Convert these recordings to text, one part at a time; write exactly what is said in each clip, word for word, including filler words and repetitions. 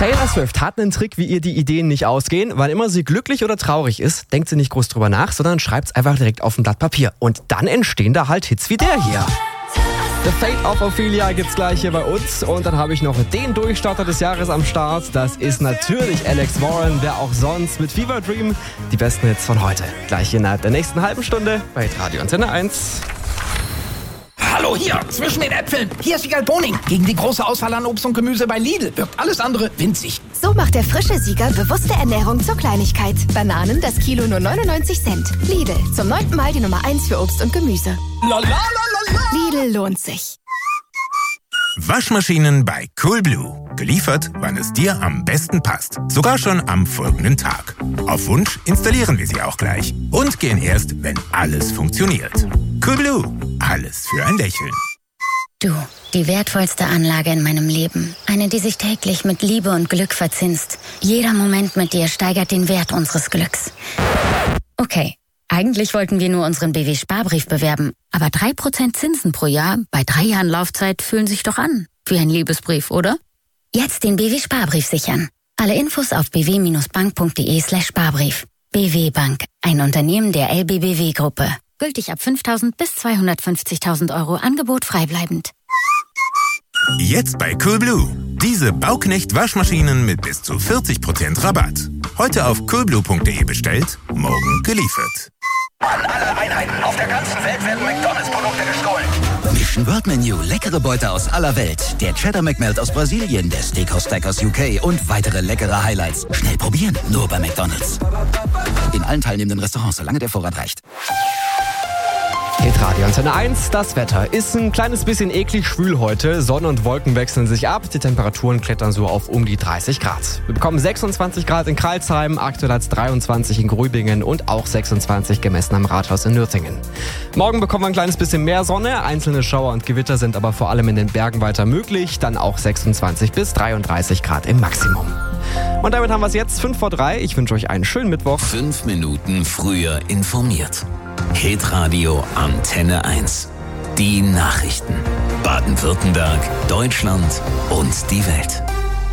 Taylor Swift hat einen Trick, wie ihr die Ideen nicht ausgehen. Wann immer sie glücklich oder traurig ist, denkt sie nicht groß drüber nach, sondern schreibt es einfach direkt auf ein Blatt Papier. Und dann entstehen da halt Hits wie der hier. The Fate of Ophelia gibt's gleich hier bei uns. Und dann habe ich noch den Durchstarter des Jahres am Start. Das ist natürlich Alex Warren, wer auch sonst, mit Fever Dream. Die besten Hits von heute. Gleich innerhalb der nächsten halben Stunde bei Radio Antenne eins. Hallo hier, zwischen den Äpfeln. Hier ist Siegal Boning. Gegen die große Auswahl an Obst und Gemüse bei Lidl wirkt alles andere winzig. So macht der frische Sieger bewusste Ernährung zur Kleinigkeit. Bananen, das Kilo nur neunundneunzig Cent. Lidl, zum neunten Mal die Nummer eins für Obst und Gemüse. La, la, la, la, la. Lidl lohnt sich. Waschmaschinen bei Coolblue. Geliefert, wann es dir am besten passt. Sogar schon am folgenden Tag. Auf Wunsch installieren wir sie auch gleich. Und gehen erst, wenn alles funktioniert. Coolblue. Alles für ein Lächeln. Du, die wertvollste Anlage in meinem Leben. Eine, die sich täglich mit Liebe und Glück verzinst. Jeder Moment mit dir steigert den Wert unseres Glücks. Okay, eigentlich wollten wir nur unseren B W-Sparbrief bewerben. Aber drei Prozent Zinsen pro Jahr bei drei Jahren Laufzeit fühlen sich doch an. Wie ein Liebesbrief, oder? Jetzt den B W-Sparbrief sichern. Alle Infos auf bw-bank.de slash Sparbrief. B W Bank, ein Unternehmen der L B B W-Gruppe. Gültig ab fünftausend bis zweihundertfünfzigtausend Euro. Angebot freibleibend. Jetzt bei Coolblue. Diese Bauknecht-Waschmaschinen mit bis zu vierzig Prozent Rabatt. Heute auf coolblue punkt de bestellt, morgen geliefert. An alle Einheiten auf der ganzen Welt werden McDonalds-Produkte gestohlen. Mission World Menu, leckere Beute aus aller Welt. Der Cheddar McMelt aus Brasilien, der Steakhouse Stack aus U K und weitere leckere Highlights. Schnell probieren, nur bei McDonalds. In allen teilnehmenden Restaurants, solange der Vorrat reicht. Hit Radio Antenne eins, das Wetter ist ein kleines bisschen eklig schwül heute. Sonne und Wolken wechseln sich ab. Die Temperaturen klettern so auf um die dreißig Grad. Wir bekommen sechsundzwanzig Grad in Crailsheim, aktuell als dreiundzwanzig in Grübingen und auch sechsundzwanzig gemessen am Rathaus in Nürtingen. Morgen bekommen wir ein kleines bisschen mehr Sonne. Einzelne Schauer und Gewitter sind aber vor allem in den Bergen weiter möglich. Dann auch sechsundzwanzig bis dreiunddreißig Grad im Maximum. Und damit haben wir es jetzt, fünf vor drei. Ich wünsche euch einen schönen Mittwoch. Fünf Minuten früher informiert. Hitradio Antenne eins. Die Nachrichten. Baden-Württemberg, Deutschland und die Welt.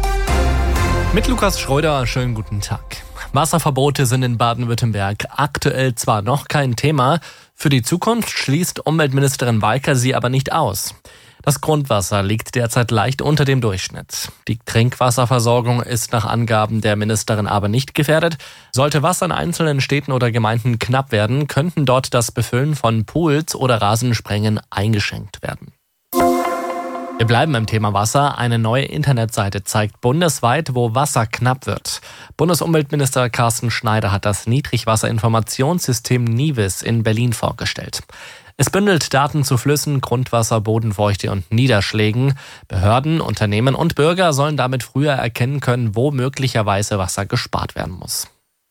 Mit Lukas Schröder, schönen guten Tag. Wasserverbote sind in Baden-Württemberg aktuell zwar noch kein Thema, für die Zukunft schließt Umweltministerin Walker sie aber nicht aus. Das Grundwasser liegt derzeit leicht unter dem Durchschnitt. Die Trinkwasserversorgung ist nach Angaben der Ministerin aber nicht gefährdet. Sollte Wasser in einzelnen Städten oder Gemeinden knapp werden, könnten dort das Befüllen von Pools oder Rasensprengen eingeschränkt werden. Wir bleiben im Thema Wasser. Eine neue Internetseite zeigt bundesweit, wo Wasser knapp wird. Bundesumweltminister Carsten Schneider hat das Niedrigwasserinformationssystem NIWIS in Berlin vorgestellt. Es bündelt Daten zu Flüssen, Grundwasser, Bodenfeuchte und Niederschlägen. Behörden, Unternehmen und Bürger sollen damit früher erkennen können, wo möglicherweise Wasser gespart werden muss.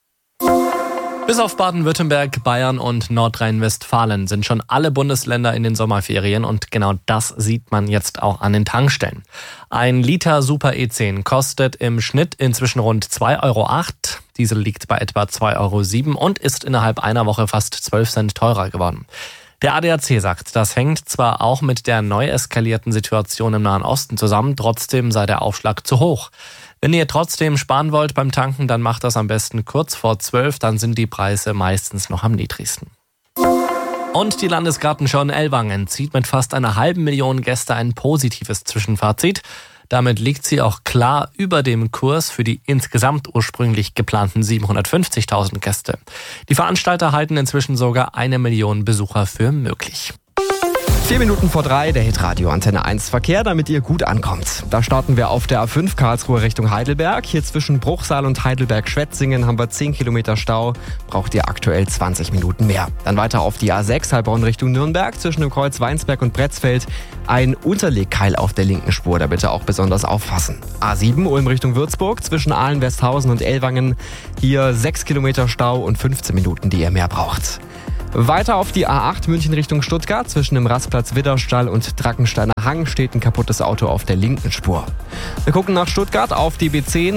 Bis auf Baden-Württemberg, Bayern und Nordrhein-Westfalen sind schon alle Bundesländer in den Sommerferien und genau das sieht man jetzt auch an den Tankstellen. Ein Liter Super E zehn kostet im Schnitt inzwischen rund zwei Euro acht. Diesel liegt bei etwa zwei Euro sieben und ist innerhalb einer Woche fast zwölf Cent teurer geworden. Der A D A C sagt, das hängt zwar auch mit der neu eskalierten Situation im Nahen Osten zusammen, trotzdem sei der Aufschlag zu hoch. Wenn ihr trotzdem sparen wollt beim Tanken, dann macht das am besten kurz vor zwölf, dann sind die Preise meistens noch am niedrigsten. Und die Landesgartenschau in Ellwangen zieht mit fast einer halben Million Gäste ein positives Zwischenfazit. Damit liegt sie auch klar über dem Kurs für die insgesamt ursprünglich geplanten siebenhundertfünfzigtausend Gäste. Die Veranstalter halten inzwischen sogar eine Million Besucher für möglich. Vier Minuten vor drei, der Hitradio Antenne eins Verkehr, damit ihr gut ankommt. Da starten wir auf der A fünf Karlsruhe Richtung Heidelberg. Hier zwischen Bruchsal und Heidelberg-Schwetzingen haben wir zehn Kilometer Stau. Braucht ihr aktuell zwanzig Minuten mehr. Dann weiter auf die A sechs Heilbronn Richtung Nürnberg. Zwischen dem Kreuz Weinsberg und Bretzfeld ein Unterlegkeil auf der linken Spur. Da bitte auch besonders aufpassen. A sieben Ulm Richtung Würzburg. Zwischen Aalen, Westhausen und Ellwangen. Hier sechs Kilometer Stau und fünfzehn Minuten, die ihr mehr braucht. Weiter auf die A acht München Richtung Stuttgart. Zwischen dem Rastplatz Widderstall und Drackensteiner Hang steht ein kaputtes Auto auf der linken Spur. Wir gucken nach Stuttgart auf die B zehn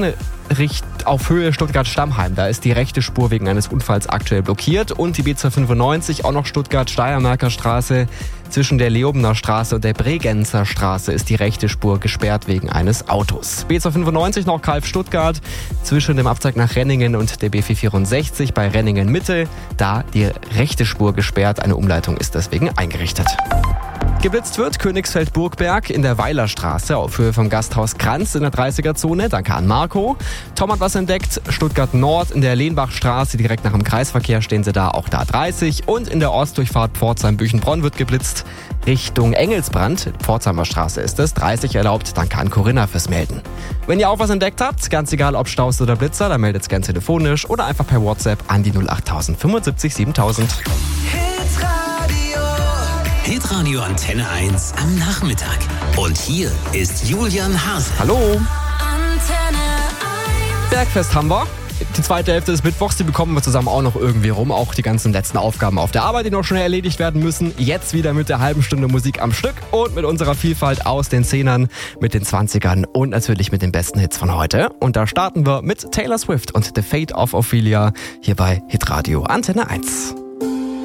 richt auf Höhe Stuttgart-Stammheim. Da ist die rechte Spur wegen eines Unfalls aktuell blockiert. Und die B zweihundertfünfundneunzig, auch noch Stuttgart-Steiermarker Straße. Zwischen der Leobener Straße und der Bregenzer Straße ist die rechte Spur gesperrt wegen eines Autos. B zweihundertfünfundneunzig noch Calw-Stuttgart. Zwischen dem Abzweig nach Renningen und der B vierhundertvierundsechzig bei Renningen Mitte. Da die rechte Spur gesperrt. Eine Umleitung ist deswegen eingerichtet. Geblitzt wird Königsfeld-Burgberg in der Weilerstraße auf Höhe vom Gasthaus Kranz in der dreißiger-Zone. Danke an Marco. Tom hat was entdeckt. Stuttgart Nord in der Lehnbachstraße, direkt nach dem Kreisverkehr stehen sie da, auch da dreißig. Und in der Ostdurchfahrt Pforzheim-Büchenbronn wird geblitzt. Richtung Engelsbrand, Pforzheimer Straße ist es, dreißig erlaubt. Danke an Corinna fürs Melden. Wenn ihr auch was entdeckt habt, ganz egal ob Staus oder Blitzer, dann meldet's gern telefonisch oder einfach per WhatsApp an die null acht null null fünfundsiebzig siebentausend. Hitradio Antenne eins am Nachmittag. Und hier ist Julian Hase. Hallo. Bergfest haben wir. Die zweite Hälfte des Mittwochs, die bekommen wir zusammen auch noch irgendwie rum. Auch die ganzen letzten Aufgaben auf der Arbeit, die noch schnell erledigt werden müssen. Jetzt wieder mit der halben Stunde Musik am Stück und mit unserer Vielfalt aus den Zehnern, mit den Zwanzigern und natürlich mit den besten Hits von heute. Und da starten wir mit Taylor Swift und The Fate of Ophelia hier bei Hitradio Antenne eins.